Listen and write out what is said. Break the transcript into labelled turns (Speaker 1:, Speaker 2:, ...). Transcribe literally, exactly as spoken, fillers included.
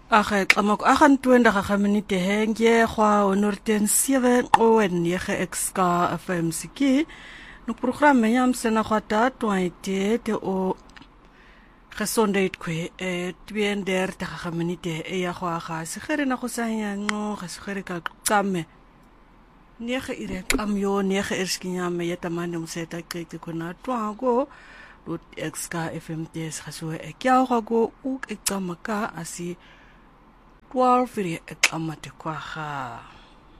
Speaker 1: Ag ek maak agt-en-twintig minute hengye gwa honderd sewe o en nege X K F M siki. No programme yam sena gwa tatwaite te o gesondheid kwe e tweeëndertig minute e ya gwa ga sigere na go sanya ngo ga sigere ka qame. nege ire qam yo nege erskinyame yetamane mseta qeqe kona twago dot X K F M tes gaso e kya go u qamaka asi twaalf vir ek amate kwa ga